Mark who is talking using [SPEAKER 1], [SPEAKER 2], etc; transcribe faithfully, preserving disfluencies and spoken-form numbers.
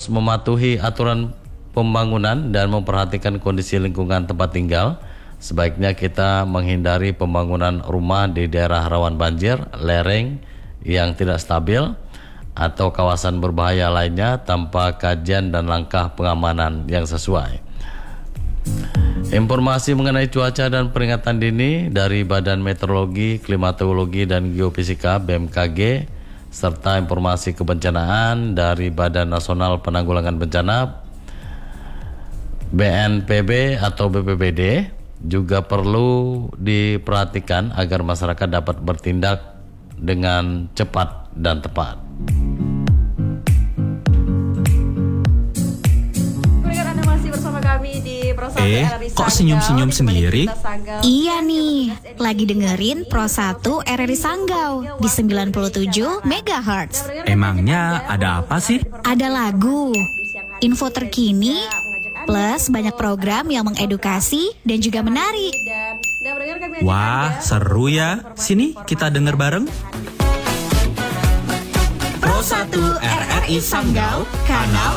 [SPEAKER 1] harus mematuhi aturan pembangunan dan memperhatikan kondisi lingkungan tempat tinggal. Sebaiknya kita menghindari pembangunan rumah di daerah rawan banjir, lereng yang tidak stabil, atau kawasan berbahaya lainnya tanpa kajian dan langkah pengamanan yang sesuai. Informasi mengenai cuaca dan peringatan dini dari Badan Meteorologi, Klimatologi dan Geofisika B M K G, serta informasi kebencanaan dari Badan Nasional Penanggulangan Bencana B N P B atau B P B D juga perlu diperhatikan agar masyarakat dapat bertindak dengan cepat dan tepat.
[SPEAKER 2] Eh, kok senyum-senyum sendiri?
[SPEAKER 3] Iya nih, lagi dengerin Pro satu R R I Sanggau di sembilan puluh tujuh megahertz.
[SPEAKER 2] Emangnya ada apa sih?
[SPEAKER 3] Ada lagu, info terkini, plus banyak program yang mengedukasi dan juga menarik.
[SPEAKER 2] Wah, seru ya. Sini kita denger bareng.
[SPEAKER 3] Pro satu R R I Sanggau, kanal